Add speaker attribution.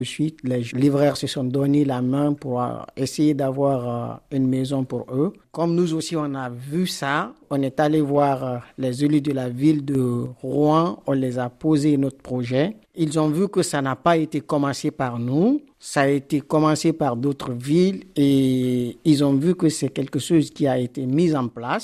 Speaker 1: Suite, les livreurs se sont donné la main pour essayer d'avoir une maison pour eux. Comme nous aussi, on a vu ça, on est allé voir les élus de la ville de Rouen, on les a posé notre projet. Ils ont vu que ça n'a pas été commencé par nous, ça a été commencé par d'autres villes et ils ont vu que c'est quelque chose qui a été mis en place.